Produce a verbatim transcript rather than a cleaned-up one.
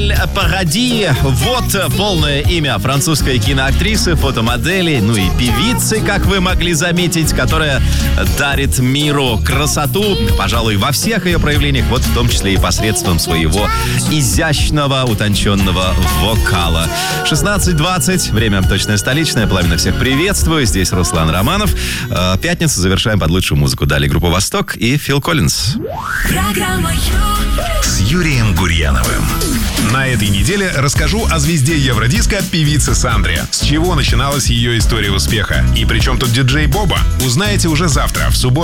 Сандаль Паради. Вот полное имя французской киноактрисы, фотомодели, ну и певицы, как вы могли заметить, которая дарит миру красоту, пожалуй, во всех ее проявлениях, вот в том числе и посредством своего изящного, утонченного вокала. шестнадцать двадцать, время точное столичное, пламенно всех приветствую. Здесь Руслан Романов. Пятницу завершаем под лучшую музыку. Далее группа «Восток» и Фил Коллинз. Программа с Юрием Гурьяновым. На этой неделе расскажу о звезде Евродиска певице Сандре. С чего начиналась ее история успеха? И при чем тут диджей Боба? Узнаете уже завтра, в субботу.